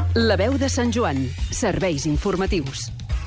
La veu de Sant Joan. Serveis informatius.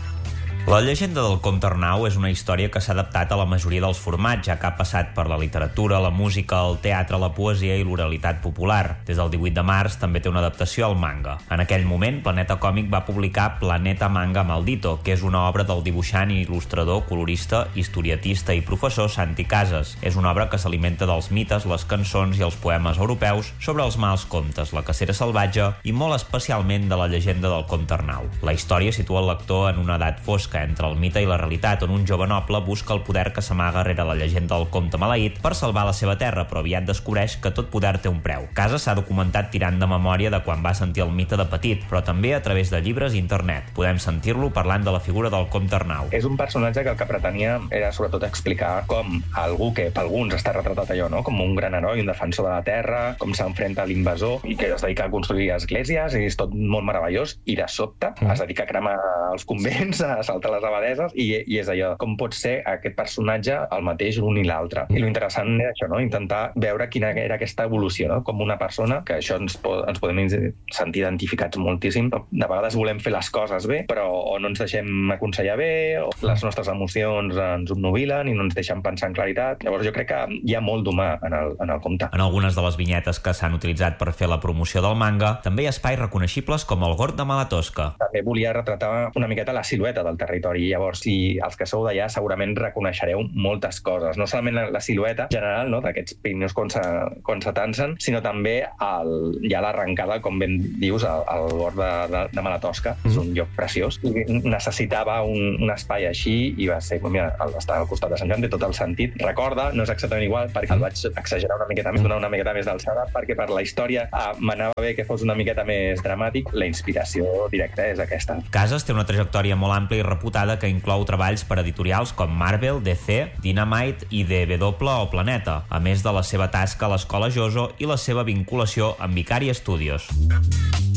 La llegenda del Comte Arnau és una història que s'ha adaptat a la majoria dels formats, ja que ha passat per la literatura, la música, el teatre, la poesia i l'oralitat popular. Des del 18 de març també té una adaptació al manga. En aquell moment, Planeta Còmic va publicar Planeta Manga Maldito, que és una obra del dibuixant i il·lustrador, colorista, historietista i professor Santi Casas. És una obra que s'alimenta dels mites, les cançons i els poemes europeus sobre els mals contes, la cacera salvatge i molt especialment de la llegenda del Comte Arnau. La història situa el lector en una edat fosca entre el mite i la realitat, on un jove noble busca el poder que s'amaga rere la llegenda del comte maleït per salvar la seva terra, però aviat descobreix que tot poder té un preu. Casas s'ha documentat tirant de memòria de quan va sentir el mite de petit, però també a través de llibres i internet. Podem sentir-lo parlant de la figura del Comte Arnau. És un personatge que el que pretenia era sobretot explicar com algú que per alguns està retratat allò, no? Com un gran heroi, un defensor de la terra, com s'enfrenta a l'invasor i que es dedica a construir esglésies i és tot molt meravellós, i de sobte es dedica a cremar els convents, a saltar les abadeses, i és allò, com pot ser aquest personatge el mateix un i l'altre. I lo interessant és això, no? Intentar veure quina era aquesta evolució, no? Com una persona, que això ens podem sentir identificats moltíssim. De vegades volem fer les coses bé, però o no ens deixem aconsellar bé, o les nostres emocions ens obnubilen i no ens deixen pensar en claritat. Llavors jo crec que hi ha molt d'humà en el conte. En algunes de les vinyetes que s'han utilitzat per fer la promoció del manga, també hi ha espais reconeixibles com el Gord de Malatosca. També volia retratar una miqueta la silueta del territori. Llavors, si els que sou d'allà segurament reconeixereu moltes coses. No solament la silueta general, no, d'aquests Pirineus Constatansen, sinó també ja l'arrencada, com ben dius, al Gord de Malatosca. És un lloc preciós. I necessitava un espai així i va ser, mira, estar al costat de Sant Joan té tot el sentit. Recorda, no és exactament igual, perquè el vaig exagerar una miqueta més, donar una miqueta més d'alçada, perquè per la història m'anava bé que fos una miqueta més dramàtic. La inspiració directa és aquesta. Casas té una trajectòria molt àmplia i reputada que inclou treballs per editorials com Marvel, DC, Dynamite i DW o Planeta, a més de la seva tasca a l'Escola Joso i la seva vinculació amb Vicari Studios.